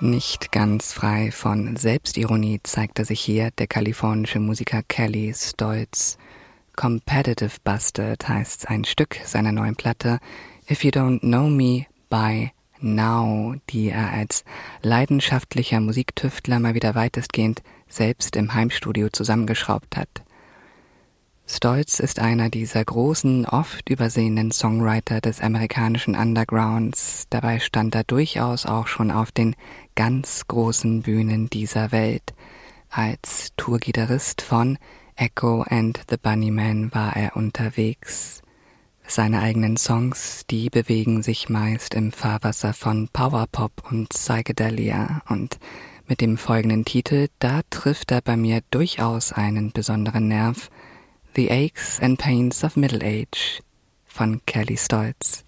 Nicht ganz frei von Selbstironie zeigte sich hier der kalifornische Musiker Kelly Stoltz. Competitive Bastard heißt ein Stück seiner neuen Platte If You Don't Know Me by Now, die er als leidenschaftlicher Musiktüftler mal wieder weitestgehend selbst im Heimstudio zusammengeschraubt hat. Stoltz ist einer dieser großen, oft übersehenen Songwriter des amerikanischen Undergrounds. Dabei stand er durchaus auch schon auf den ganz großen Bühnen dieser Welt. Als Tourgitarrist von Echo and the Bunnymen war er unterwegs. Seine eigenen Songs, die bewegen sich meist im Fahrwasser von Powerpop und Psychedelia, und mit dem folgenden Titel, da trifft er bei mir durchaus einen besonderen Nerv: The Aches and Pains of Middle Age von Kelly Stoltz.